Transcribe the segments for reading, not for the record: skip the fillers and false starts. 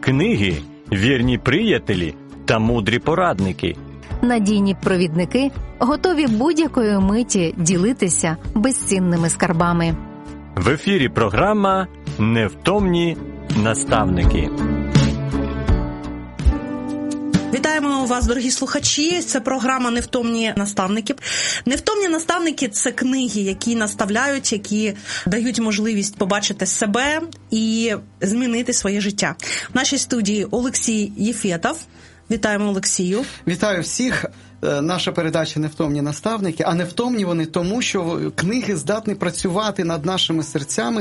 книги, вірні приятелі та мудрі порадники. Надійні провідники, готові будь-якої миті ділитися безцінними скарбами. В ефірі програма «Невтомні наставники». Вітаємо вас, дорогі слухачі. Це програма «Невтомні наставники». «Невтомні наставники» – це книги, які наставляють, які дають можливість побачити себе і змінити своє життя. В нашій студії Олексій Єфетов. Вітаємо, Олексію. Вітаю всіх. Наша передача «Невтомні наставники», а невтомні вони тому, що книги здатні працювати над нашими серцями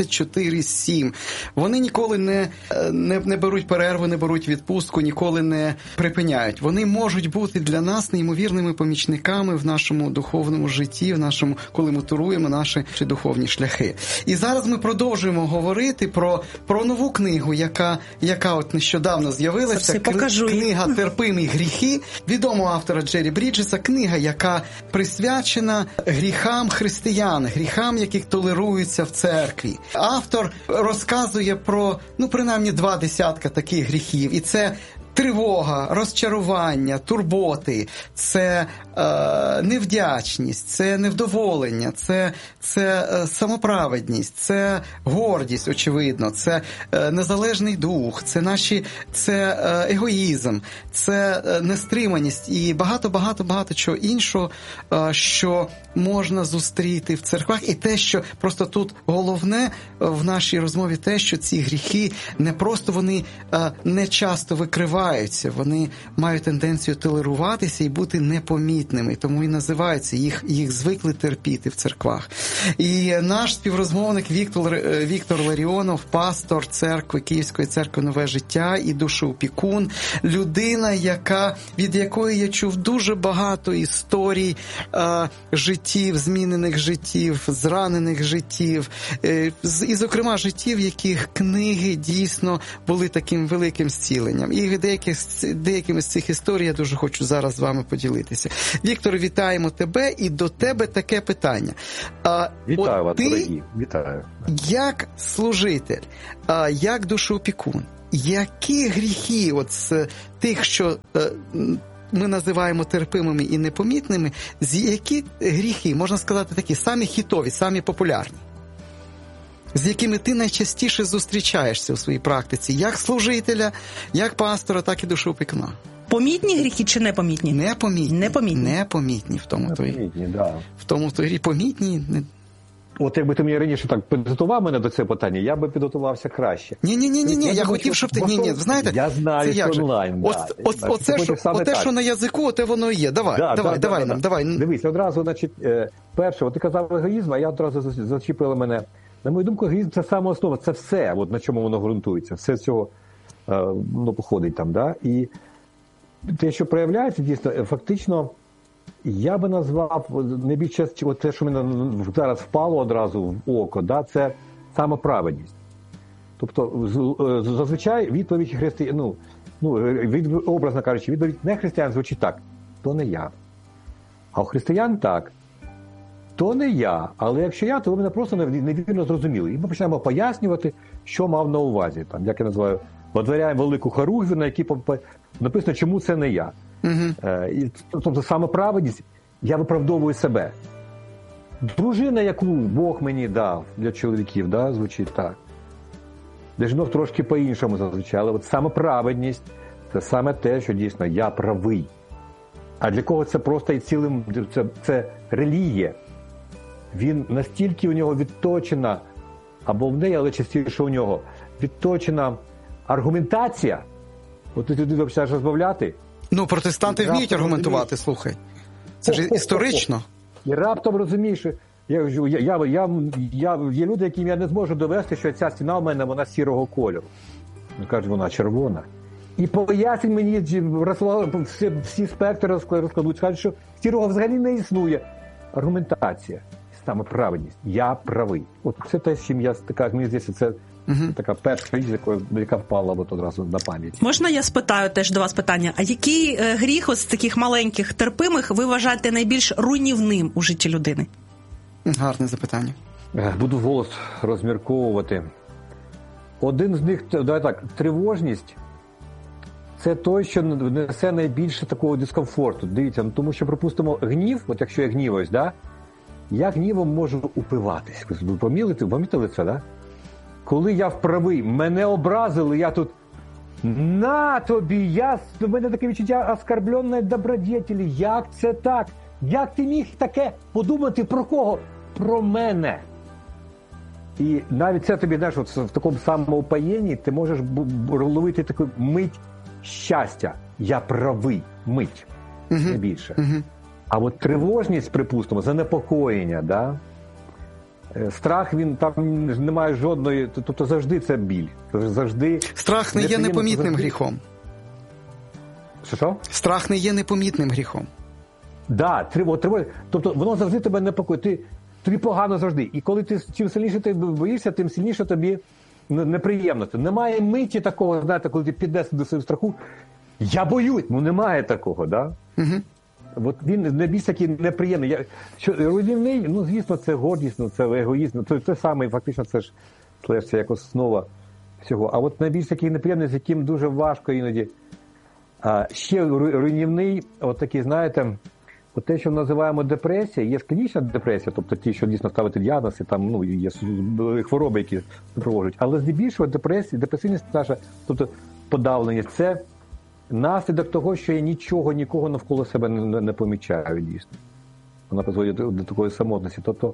24/7. Вони ніколи не беруть перерву, не беруть відпустку, ніколи не припиняють. Вони можуть бути для нас неймовірними помічниками в нашому духовному житті, коли ми туруємо наші духовні шляхи. І зараз ми продовжуємо говорити про нову книгу, яка от нещодавно з'явилася. Книга «Терпимі гріхи» відомого автора Джері Бріджеса, книга, яка присвячена гріхам християн, гріхам, які толеруються в церкві. Автор розказує про, принаймні 20 таких гріхів. І це тривога, розчарування, турботи, це невдячність, це невдоволення, це самоправедність, це гордість, очевидно, це незалежний дух, це егоїзм, це нестриманість і багато чого іншого, що можна зустріти в церквах. І те, що просто тут головне в нашій розмові, те, що ці гріхи не просто вони не часто викриваються, вони мають тенденцію толеруватися і бути непомітними, тому і називаються, їх звикли терпіти в церквах. І наш співрозмовник Віктор Ларіонов, пастор церкви, Київської церкви «Нове життя» і душеопікун, людина, від якої я чув дуже багато історій життів, змінених життів, зранених життів, і, зокрема, життів, яких книги дійсно були таким великим зціленням. І деякими з цих історій я дуже хочу зараз з вами поділитися. Віктор, вітаємо тебе, і до тебе таке питання. Вітаю вас, дорогі. Вітаю. Як служитель, як душеопікун, які гріхи от з тих, що ми називаємо терпимими і непомітними, які гріхи, можна сказати, такі самі хітові, самі популярні, з якими ти найчастіше зустрічаєшся у своїй практиці, як служителя, як пастора, так і душеопікуна? Помітні гріхи чи непомітні? Непомітні в тому то грі. Помітні. От якби ти мені раніше так підготував мене до цього питання, я би підготувався краще. Ні, я хотів, щоб ти... Ні, знаєте, я знаю, що онлайн. Оце, що на язику, оте воно і є. Давай нам. Дивись, одразу, значить, перше, от ти казав егоїзм, а я одразу зачепила мене. На мою думку, егоїзм – це саме основа, це все, от на чому воно ґрунтується, все з цього походить там, да? І те, що проявляється, дійсно, фактично, я би назвав найбільше, те, що мені зараз впало одразу в око, да, це самоправедність. Тобто, зазвичай відповідь християн, образно кажучи, відповідь не християн звучить так: то не я. А у християн так: то не я, але якщо я, то ви мене просто невірно зрозуміли. І ми починаємо пояснювати, що мав на увазі. Там, як я називаю, водворяємо велику хоругвю, на якій написано, чому це не я. Тобто самоправедність, я виправдовую себе. Дружина, яку Бог мені дав для чоловіків, да, звучить так. Для жінок трошки по-іншому зазвичай, але от самоправедність – це саме те, що дійсно я правий. А для кого це просто і цілим, це релігія. Він настільки у нього відточена, або в неї, але частіше у нього, відточена аргументація. От ти туди починаєш розмовляти. Протестанти вміють аргументувати, слухай. Це ж історично. І раптом розумієш, є люди, яким я не зможу довести, що ця стіна у мене, вона сірого кольору. Він каже, вона червона. І пояснюють мені, всі спектри розкладуть, скажуть, що сірого взагалі не існує. Аргументація, самоправедність. Я правий. От це те, з чим я, мені здається, це така перша річ, яка впала одразу на пам'ять. Можна я спитаю теж до вас питання? А який гріх ось з таких маленьких терпимих ви вважаєте найбільш руйнівним у житті людини? Гарне запитання. Буду вголос розмірковувати. один з них, давай так, тривожність – це той, що несе найбільше такого дискомфорту. Дивіться, тому що, припустимо, гнів, от якщо я гніваюсь, да, я гнівом можу упиватись. Ви помітили це, да? Коли я вправий, мене образили, я тут на тобі, в мене таке відчуття оскорбленої добродетелі. Як це так? Як ти міг таке подумати про кого? Про мене. І навіть це тобі, знаєш, от в такому самоупаєнні ти можеш ловити таку мить щастя. Я правий. Мить. Не більше. А от тривожність, припустимо, занепокоєння, да? Страх, він там немає жодної, тобто завжди це біль. Завжди страх не є непомітним гріхом. Що? Страх не є непомітним гріхом. Да, тобто воно завжди тебе непокоїть. Тобі погано завжди. І коли ти чим сильніше ти боїшся, тим сильніше тобі неприємно. Немає миті такого, знаєте, коли ти піднесеш до свого страху. Я боюсь. Немає такого, да? От він найбільш такий неприємний. Руйнівний, звісно, це гордість, це егоїзм. Це саме, фактично, це ж як основа всього. А от найбільш такий неприємний, з яким дуже важко іноді. Ще руйнівний, от такий, знаєте, от те, що називаємо депресія, є клінічна депресія, тобто ті, що дійсно ставити діагноз, і там, є хвороби, які супроводжують. Але здебільшого депресивність наша, тобто подавленість, це наслідок того, що я нікого навколо себе не помічаю, дійсно. Вона призводить до такої самотності. Тобто,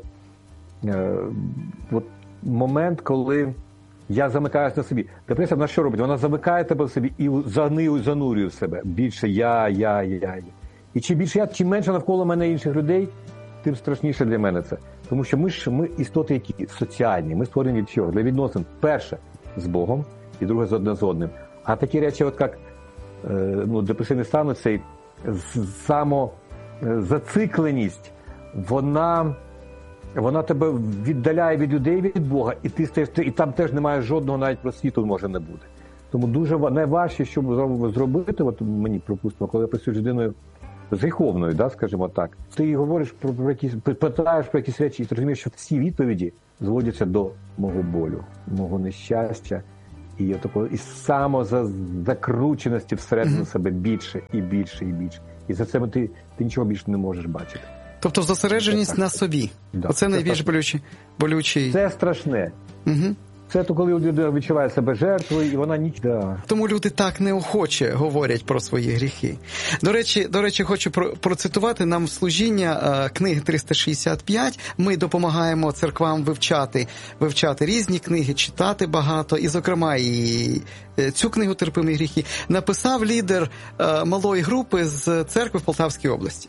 от момент, коли я замикаюся на собі. Депресія, вона що робить? Вона замикає тебе в собі і занурює в себе. Більше я. І чим більше чим менше навколо мене інших людей, тим страшніше для мене це. Тому що ми істоти, які соціальні. Ми створені для чого? Для відносин. Перше, з Богом, і друге, з одним. А такі речі, от як депресивний стан, цей самозацикленість, вона тебе віддаляє від людей, від Бога, і там теж немає жодного навіть просвіту може не бути. Тому дуже найважче, що зробити, от мені, припустимо, коли я працюю з людиною гріховною, да, скажімо так, ти говориш питаєш про якісь речі, і ти розумієш, що всі відповіді зводяться до мого болю, мого нещастя, і самозакрученості всередину себе більше і більше і більше. І за це ти нічого більше не можеш бачити. Тобто зосередженість на собі. Да. Оце найбільш болючий. Це страшне. Це то, коли людина відчуває себе жертвою, і вона нічого. Тому люди так неохоче говорять про свої гріхи. До речі, хочу процитувати нам служіння книги 365. Ми допомагаємо церквам вивчати різні книги, читати багато. І, зокрема, і цю книгу «Терпимі гріхи» написав лідер малої групи з церкви в Полтавській області.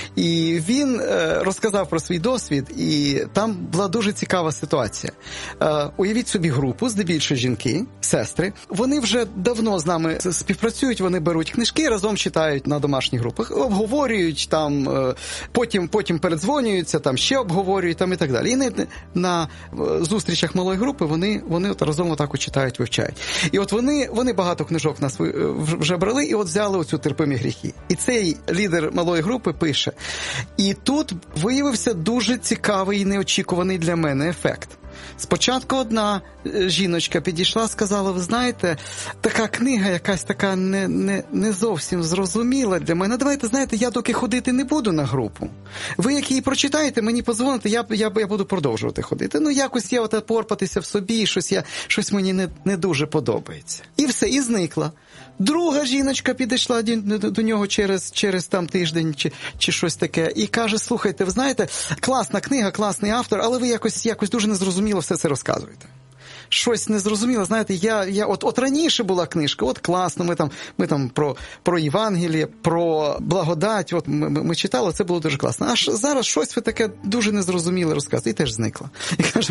І він розказав про свій досвід, і там була дуже цікава ситуація. Уявіть собі групу, здебільшого жінки, сестри. Вони вже давно з нами співпрацюють, вони беруть книжки, разом читають на домашніх групах, обговорюють, там, потім передзвонюються, там ще обговорюють там, і так далі. І на зустрічах малої групи вони от разом отак читають, вивчають. І от вони багато книжок нас вже брали, і от взяли оцю «Терпимі гріхи». І цей лідер малої групи пише. І тут виявився дуже цікавий і неочікуваний для мене ефект. Спочатку одна жіночка підійшла, сказала, ви знаєте, така книга якась така не зовсім зрозуміла для мене. Давайте, знаєте, я доки ходити не буду на групу. Ви, як її прочитаєте, мені подзвоните, я буду продовжувати ходити. Якось я порпатися в собі, щось мені не дуже подобається. І все, і зникла. Друга жіночка підійшла до нього через там тиждень чи щось таке і каже, слухайте, ви знаєте, класна книга, класний автор, але ви якось дуже незрозуміло все це розказуєте. Щось незрозуміло, знаєте, я от раніше була книжка, от класно, ми там про Євангеліє, про благодать, от ми читали, це було дуже класно. Аж зараз щось ви таке дуже незрозуміле розказуєте, і теж зникла. І каже,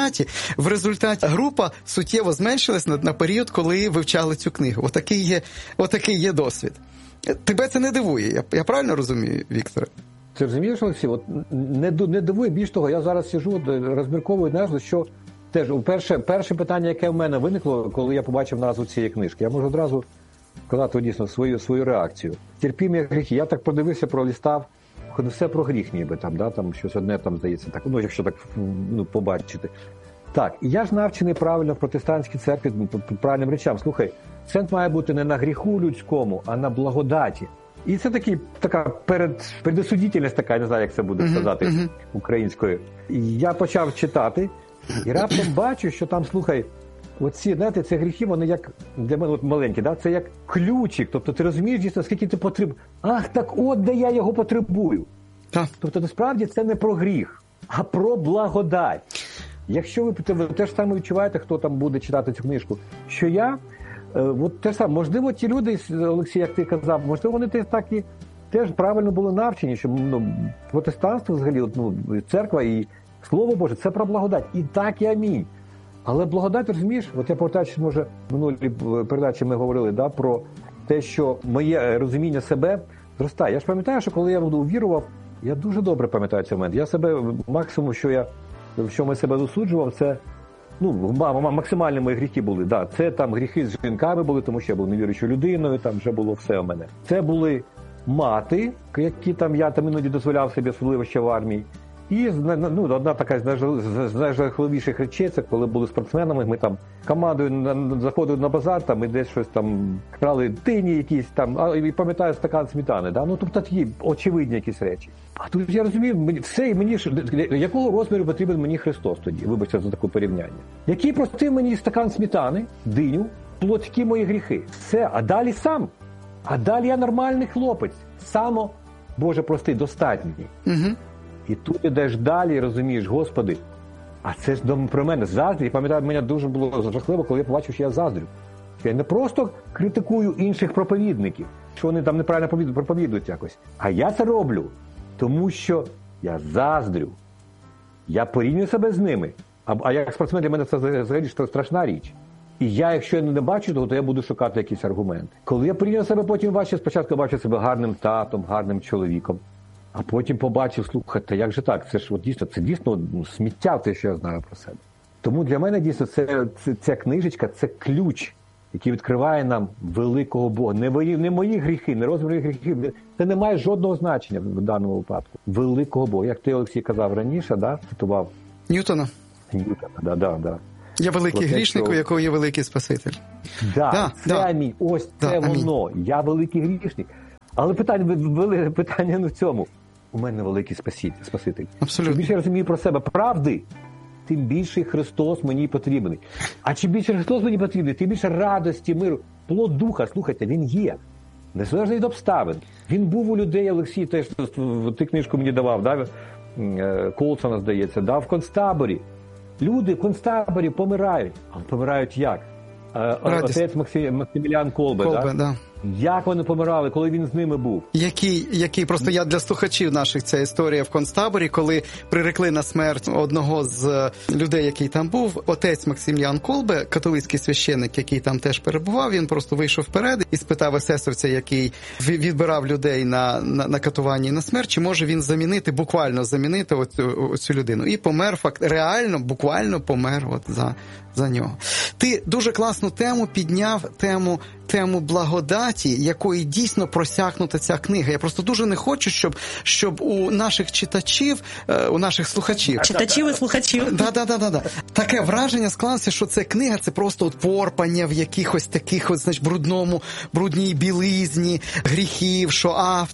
в результаті група суттєво зменшилась на період, коли вивчали цю книгу. Отакий є досвід. Тебе це не дивує, я правильно розумію, Вікторе? Ти розумієш, Олексій, от не дивує, більш того, я зараз сиджу, розмірковую назву, що теж перше питання, яке в мене виникло, коли я побачив назву цієї книжки, я можу одразу сказати дійсно свою реакцію. «Терпімі гріхи». Я так подивився, пролістав, все про гріх ніби, там щось одне, здається, так, якщо так побачити. Так, і я ж навчений правильно в протестантській церкві правильним речам. Слухай, акцент має бути не на гріху людському, а на благодаті. І це така передосудительність така, не знаю, як це буде сказати українською. І я почав читати, і раптом бачу, що там, слухай, оці, знаєте, ці гріхи, вони як, для мене от маленькі, да? Це як ключик. Тобто ти розумієш дійсно, скільки ти потребуєш. Ах, так от де я його потребую. Так. Тобто, насправді, це не про гріх, а про благодать. Якщо ви те ж саме відчуваєте, хто там буде читати цю книжку, що я, от те ж саме, можливо, ті люди, Олексій, як ти казав, можливо, вони теж правильно були навчені, що протестантство взагалі, церква і Слово Боже, це про благодать. І так, і амінь. Але благодать, розумієш, от я повертаючись, може, в минулій передачі ми говорили, да, про те, що моє розуміння себе зростає. Я ж пам'ятаю, що коли я увірував, я дуже добре пам'ятаю цей момент. Я себе, максимум, що ми себе засуджував, це, максимальні мої гріхи були. Да, це там гріхи з жінками були, тому що я був невіруючою людиною, там вже було все у мене. Це були мати, які там я іноді дозволяв собі, особливо ще в армії. І одна така з найжахливіших речей, це коли були спортсменами, ми там командою заходили на базар, там і десь щось там крали дині якісь там, і пам'ятаю стакан сметани, да? Тобто такі очевидні якісь речі. А тут я розумію, все, і мені якого розміру потрібен мені Христос тоді, вибачте за таке порівняння. Який простив мені стакан сметани, диню, плотські мої гріхи. Все, а далі сам. А далі я нормальний хлопець. Само, Боже прости, достатній. Угу. І тут ідеш далі, розумієш, Господи, а це ж про мене заздрі. Пам'ятаю, мені дуже було жахливо, коли я побачив, що я заздрю. Що я не просто критикую інших проповідників, що вони там неправильно проповідують якось, а я це роблю, тому що я заздрю. Я порівнюю себе з ними. А як спортсмен для мене це взагалі страшна річ. І я, якщо я не бачу того, то я буду шукати якісь аргументи. Коли я порівнюю себе, потім бачу, спочатку бачу себе гарним татом, гарним чоловіком. А потім побачив, слухайте, як же так? Це ж це дійсно сміття, те, що я знаю про себе. Тому для мене дійсно ця книжечка – це ключ, який відкриває нам великого Бога. Не мої гріхи, не розмір гріхів. Це не має жодного значення в даному випадку. Великого Бога. Як ти, Олексій, казав раніше, да? Цитував Ньютона. Да. Я великий грішник, у якого є великий Спаситель. Це амінь. Ось це воно. Я великий грішник. Але питання не в цьому. У мене великий Спаситель. Абсолютно. Чим більше я розумію про себе правди, тим більше Христос мені потрібний. А чим більше Христос мені потрібний, тим більше радості, миру. Плод Духа, слухайте, він є. Незалежно від обставин. Він був у людей, Олексій, теж ти книжку мені давав, да? Колсона, здається, да? В концтаборі. Люди в концтаборі помирають. Але помирають як? Отець Максиміліан Колбе, да? Як вони помирали, коли він з ними був? Який просто я для слухачів наших, ця історія в концтаборі, коли прирекли на смерть одного з людей, який там був, отець Максиміліан Колбе, католицький священник, який там теж перебував, він просто вийшов вперед і спитав есесовця, який відбирав людей на катуванні на смерть, чи може він буквально замінити оцю людину. І помер, реально, буквально помер за нього. Ти дуже класну тему підняв, тему благодаті, якої дійсно просякнута ця книга. Я просто дуже не хочу, щоб у наших читачів, у наших слухачів... Читачів і слухачів. Да. Таке враження склалося, що ця книга – це просто порпання в якихось таких, брудній білизні, гріхів, що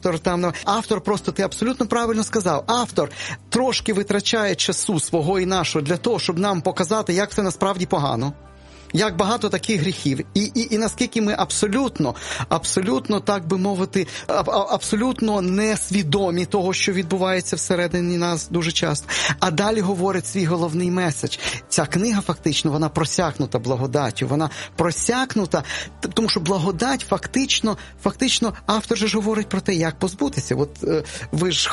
автор просто, ти абсолютно правильно сказав, автор трошки витрачає часу свого і нашого для того, щоб нам показати, як це насправді погано. Як багато таких гріхів. І наскільки ми абсолютно, так би мовити, абсолютно несвідомі того, що відбувається всередині нас дуже часто. А далі говорить свій головний меседж. Ця книга фактично, вона просякнута благодаттю. Вона просякнута, тому що благодать фактично автор же ж говорить про те, як позбутися. От ви ж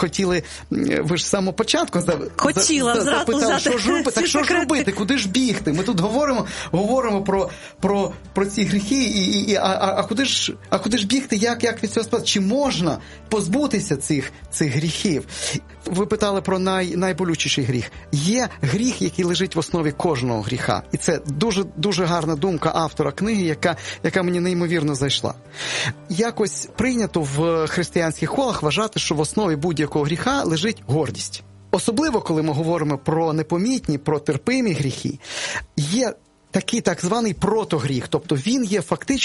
з самого початку запитали, що ж робити, так що ж робити, куди ж бігти? Ми тут говоримо про ці гріхи, а куди ж бігти, як від цього спасти? Чи можна позбутися цих гріхів? Ви питали про найболючіший гріх. Є гріх, який лежить в основі кожного гріха. І це дуже, дуже гарна думка автора книги, яка мені неймовірно зайшла. Якось прийнято в християнських колах вважати, що в основі будь-якого гріха лежить гордість. особливо коли ми говоримо про непомітні, про терпимі гріхи, є такий так званий протогріх, тобто він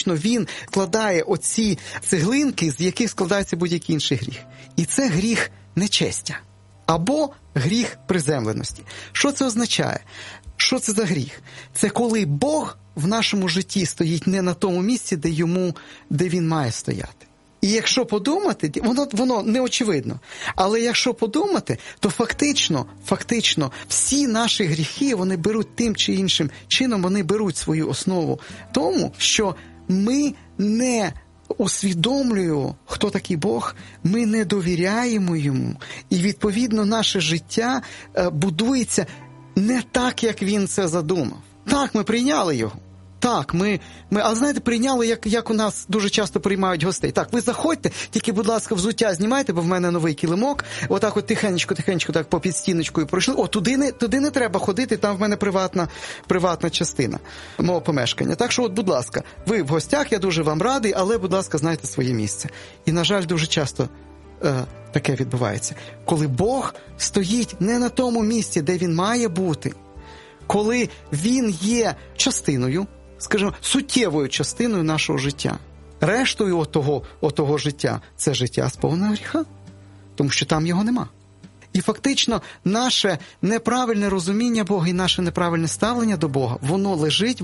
складає оці цеглинки, з яких складається будь-який інший гріх. І це гріх нечестя або гріх приземленості. Що це означає? Що це за гріх? Це коли Бог в нашому житті стоїть не на тому місці, де він має стояти. І якщо подумати, воно не очевидно, але якщо подумати, то фактично всі наші гріхи, вони беруть тим чи іншим чином, вони беруть свою основу тому, що ми не усвідомлюємо, хто такий Бог, ми не довіряємо йому, і відповідно наше життя будується не так, як він це задумав. Так, ми прийняли його. Так, але знаєте, прийняли, як у нас дуже часто приймають гостей. Так, ви заходьте, тільки, будь ласка, взуття знімайте, бо в мене новий килимок. Отак от тихенечко так попід стіночкою пройшли. О, туди не треба ходити, там в мене приватна частина мого помешкання. Так що, будь ласка, ви в гостях, я дуже вам радий, але, будь ласка, знайте своє місце. І, на жаль, дуже часто таке відбувається. Коли Бог стоїть не на тому місці, де він має бути, коли він є частиною, скажімо, суттєвою частиною нашого життя. Рештою отого життя – це життя сповнене гріха, тому що там його нема. І фактично наше неправильне розуміння Бога і наше неправильне ставлення до Бога, воно лежить в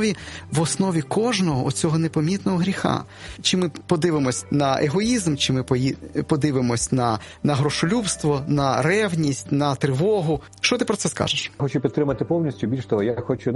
основі кожного оцього непомітного гріха. Чи ми подивимось на егоїзм, чи ми подивимось на грошолюбство, на ревність, на тривогу. Що ти про це скажеш? Хочу підтримати повністю, більш того, я хочу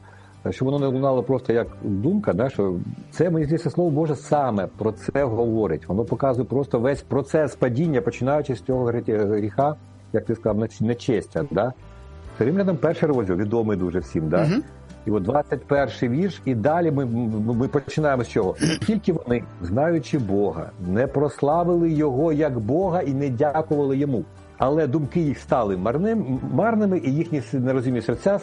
щоб воно не лунало просто як думка, що це, мені здається, Слово Боже саме про це говорить. Воно показує просто весь процес падіння, починаючи з цього гріха, як ти сказав, нечестя. Да? Це Римлянам 1 розділ, відомий дуже всім. Да? Угу. І от 21-й вірш, і далі ми починаємо з чого? Тільки вони, знаючи Бога, не прославили Його як Бога і не дякували Йому. Але думки їх стали марними, і їхні нерозумні серця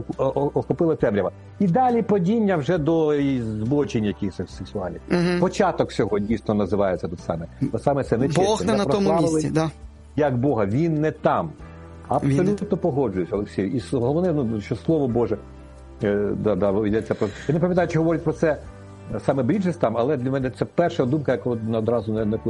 охопила темрява. І далі падіння вже до злочин якихось сексуальних. Угу. Початок всього дійсно називається тут саме. Бо саме це нечесне. Бог не на тому місці, да. Як Бога, він не там. Абсолютно погоджуюсь, Олексій. І головне, що Слово Боже, йдеться про... Я не пам'ятаю, чи говорить про це саме Бріджес там, але для мене це перша думка, яку одразу не